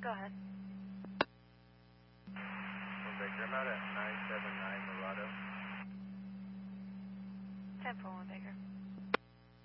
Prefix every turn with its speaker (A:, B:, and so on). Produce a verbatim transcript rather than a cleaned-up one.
A: Go ahead.
B: One Baker, I'm out at nine seven nine Morado.
A: ten four one Baker.